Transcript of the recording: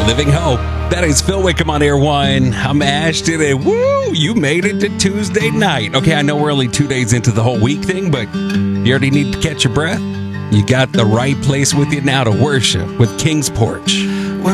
Living Hope. That is Phil Wickham on Air One. I'm Ashton, and woo, you made it to Tuesday night. Okay, I know we're only 2 days into the whole week thing, but you already need to catch your breath. You got the right place with you now to worship with King's Porch.